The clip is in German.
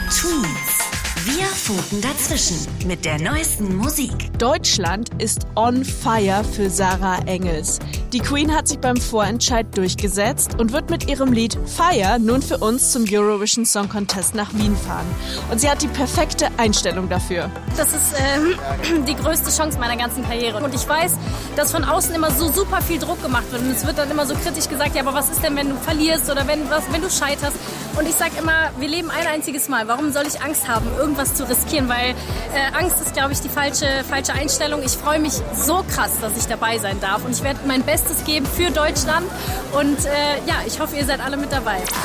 Tweets. Wir funken dazwischen mit der neuesten Musik. Deutschland ist on fire für Sarah Engels. Die Queen hat sich beim Vorentscheid durchgesetzt und wird mit ihrem Lied Fire nun für uns zum Eurovision Song Contest nach Wien fahren. Und sie hat die perfekte Einstellung dafür. Das ist die größte Chance meiner ganzen Karriere. Und ich weiß, dass von außen immer so super viel Druck gemacht wird. Und es wird dann immer so kritisch gesagt, ja, aber was ist denn, wenn du verlierst oder wenn du scheiterst? Und ich sag immer, wir leben ein einziges Mal. Warum soll ich Angst haben, irgendwas zu riskieren? Weil Angst ist, glaube ich, die falsche Einstellung. Ich freue mich so krass, dass ich dabei sein darf. Und ich werde mein Bestes geben für Deutschland. Und ich hoffe, ihr seid alle mit dabei.